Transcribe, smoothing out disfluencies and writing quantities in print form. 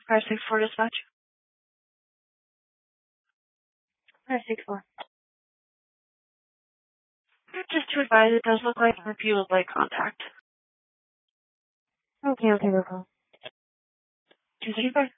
564 dispatch. 564. Just to advise, it does look like you would like contact. Okay, we'll call. 235.